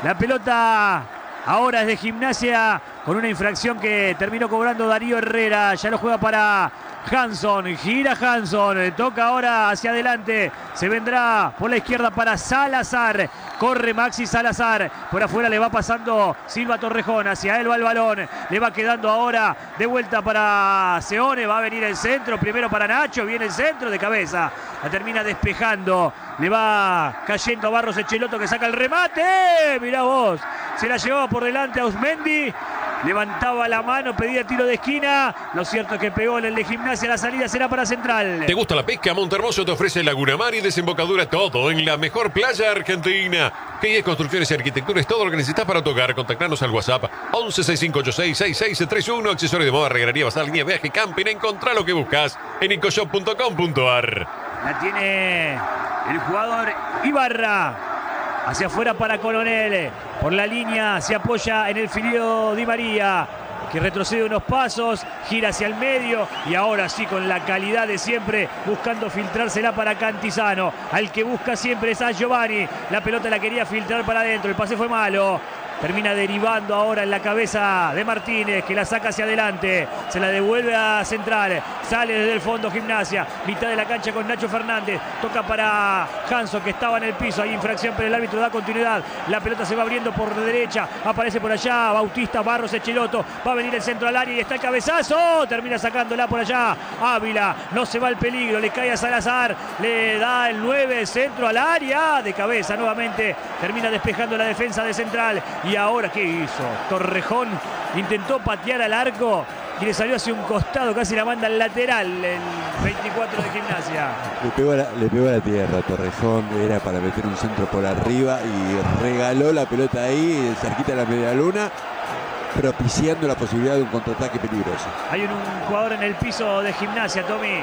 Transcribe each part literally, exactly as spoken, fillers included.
La pelota ahora es de Gimnasia con una infracción que terminó cobrando Darío Herrera. Ya lo juega para Hanson, gira Hanson, toca ahora hacia adelante, se vendrá por la izquierda para Salazar, corre Maxi Salazar, por afuera le va pasando Silva Torrejón, hacia él va el balón, le va quedando ahora de vuelta para Seone, va a venir el centro, primero para Nacho, viene el centro de cabeza, la termina despejando, le va cayendo a Barros Echeloto que saca el remate, mirá vos, se la llevaba por delante a Usmendi. Levantaba la mano, pedía tiro de esquina. Lo cierto es que pegó en el de Gimnasia. La salida será para Central. ¿Te gusta la pesca? Montehermoso te ofrece Laguna Mar y desembocadura, todo en la mejor playa argentina. G I E Construcciones y Arquitectura es todo lo que necesitas para tu hogar. Contactarnos al WhatsApp once sesenta y cinco ochenta y seis sesenta y seis treinta y uno. Accesorios de moda, regarería, bazar, línea, viaje, camping. Encontrá lo que buscas en incoshop punto com punto ar. La tiene el jugador Ibarra. Hacia afuera para Coronel. Por la línea se apoya en el filio Di María, que retrocede unos pasos, gira hacia el medio y ahora sí con la calidad de siempre buscando filtrársela para Cantizano. Al que busca siempre es a Giovanni. La pelota la quería filtrar para adentro. El pase fue malo. Termina derivando ahora en la cabeza de Martínez, que la saca hacia adelante. Se la devuelve a Central. Sale desde el fondo Gimnasia. Mitad de la cancha con Nacho Fernández. Toca para Hanson, que estaba en el piso. Hay infracción, pero el árbitro da continuidad. La pelota se va abriendo por derecha. Aparece por allá Bautista, Barros, Echeloto. Va a venir el centro al área y está el cabezazo. Termina sacándola por allá. Ávila. No se va el peligro. Le cae a Salazar. Le da el nueve. Centro al área. De cabeza nuevamente. Termina despejando la defensa de Central. Y ahora, ¿qué hizo? Torrejón intentó patear al arco y le salió hacia un costado, casi la manda al lateral el veinticuatro de Gimnasia. Le pegó, a la, le pegó a la tierra, Torrejón, era para meter un centro por arriba y regaló la pelota ahí, cerquita de la media luna, propiciando la posibilidad de un contraataque peligroso. Hay un, un jugador en el piso de Gimnasia, Tommy.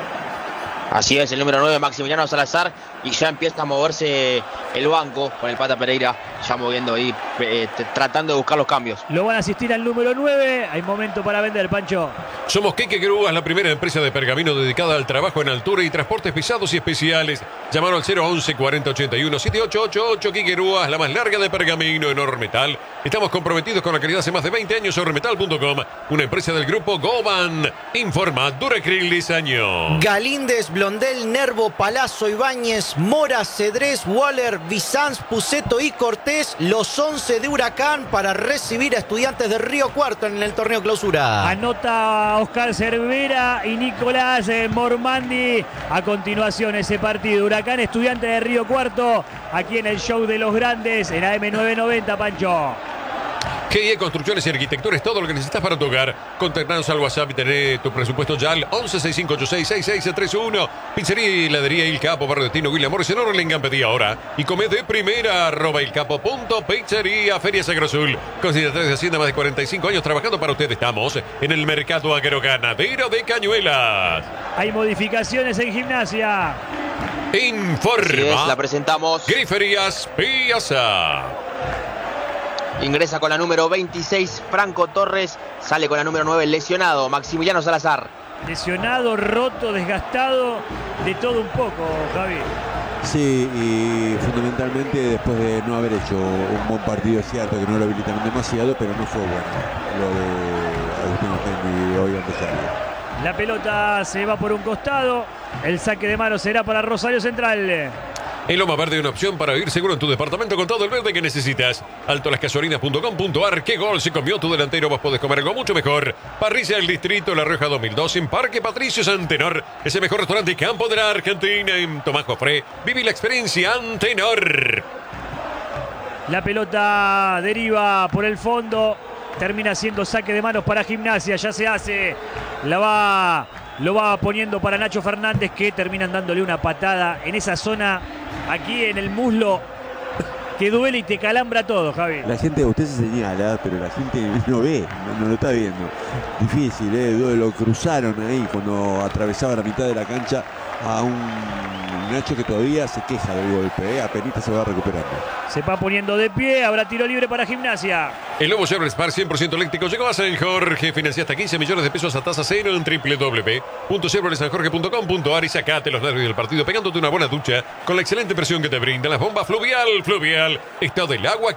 Así es, el número nueve, Maximiliano Salazar, y ya empieza a moverse el banco con el Pata Pereira, ya moviendo ahí, eh, tratando de buscar los cambios. Lo van a asistir al número nueve, hay momento para vender, Pancho. Somos Queque Grúas, la primera empresa de pergamino dedicada al trabajo en altura y transportes pesados y especiales. Llamaron al cero once cuarenta ochenta y uno setenta y ocho ochenta y ocho. Queque Grúas, la más larga de pergamino en Ormetal. Estamos comprometidos con la calidad hace más de veinte años. Ormetal punto com, una empresa del grupo Goban. Informa Duracril Diseño. Galíndez, Blondel, Nervo, Palazzo, Ibáñez, Mora, Cedrés, Waller, Bizanz, Puceto y Cortés, los once de Huracán para recibir a Estudiantes de Río Cuarto en el torneo clausura. Anota Oscar Cervera y Nicolás Mormandi. A continuación ese partido, Huracán Estudiantes de Río Cuarto, aquí en el show de los grandes en A M novecientos noventa, Pancho. G I E Construcciones y Arquitectura es todo lo que necesitas para tu hogar. Contactanos al WhatsApp y tener tu presupuesto ya al once sesenta y cinco ochenta y seis sesenta y seis treinta y uno. Pizzería y heladería Il Capo, Barrio Destino, William Morris, en Orlengan. Pedí ahora y come de primera. Arroba Il Capo punto pizzería. Feria Sagro Azul. Con secretarios de Hacienda, más de cuarenta y cinco años trabajando para usted. Estamos en el mercado agroganadero de Cañuelas. Hay modificaciones en Gimnasia. Informa. Así es, la presentamos. Griferías Piazza. Ingresa con la número veintiséis, Franco Torres. Sale con la número nueve, lesionado, Maximiliano Salazar. Lesionado, roto, desgastado, de todo un poco, Javi. Sí, y fundamentalmente después de no haber hecho un buen partido, es cierto que no lo habilitaron demasiado, pero no fue bueno lo de Agustín Usmendi hoy ante Serbia. La pelota se va por un costado, el saque de mano será para Rosario Central. En Loma Verde, una opción para ir seguro en tu departamento con todo el verde que necesitas. alto las gasolinas punto com punto ar. ¿Qué gol se comió tu delantero? Vos podés comer algo mucho mejor. Parrilla del Distrito La Rioja dos mil dos en Parque Patricio Antenor. Es el mejor restaurante campo de la Argentina. En Tomás Jofré, viví la experiencia Antenor. La pelota deriva por el fondo. Termina siendo saque de manos para Gimnasia. Ya se hace. La va... Lo va poniendo para Nacho Fernández, que terminan dándole una patada en esa zona, aquí en el muslo, que duele y te calambra todo, Javi. La gente, usted se señala, pero la gente no ve, no, no lo está viendo. Difícil, ¿eh? Lo cruzaron ahí cuando atravesaba la mitad de la cancha a un Nacho que todavía se queja del golpe, ¿eh? Apenita se va recuperando. Se va poniendo de pie, habrá tiro libre para Gimnasia. El nuevo Chevrolet Spark cien por ciento eléctrico llegó a San Jorge. Financia hasta quince millones de pesos a tasa cero en doble u doble u doble u punto chevrolet san jorge punto com punto ar y sacate los nervios del partido pegándote una buena ducha con la excelente presión que te brindan las bombas Fluvial. Fluvial, estado del agua